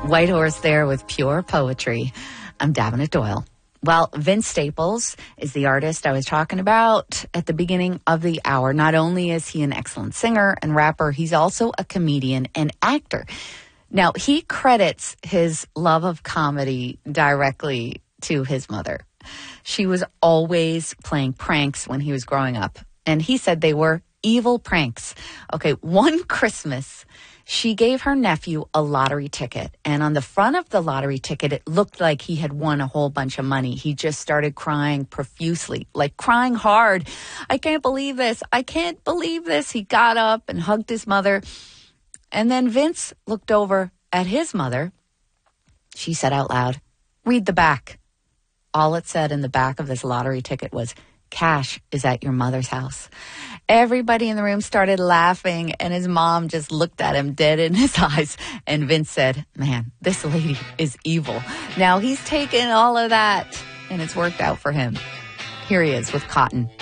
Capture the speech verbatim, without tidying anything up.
White Horse there with pure poetry. I'm Davenant Doyle. Well, Vince Staples is the artist I was talking about at the beginning of the hour. Not only is he an excellent singer and rapper, he's also a comedian and actor. Now, he credits his love of comedy directly to his mother. She was always playing pranks when he was growing up, and he said they were evil pranks. Okay, one Christmas, she gave her nephew a lottery ticket, and on the front of the lottery ticket, it looked like he had won a whole bunch of money. He just started crying profusely, like crying hard. I can't believe this. I can't believe this. He got up and hugged his mother. And then Vince looked over at his mother. She said out loud, "Read the back." All it said in the back of this lottery ticket was, "Cash is at your mother's house." Everybody in the room started laughing, and his mom just looked at him dead in his eyes. And Vince said, "Man, this lady is evil." Now he's taken all of that, and it's worked out for him. Here he is with Cotton.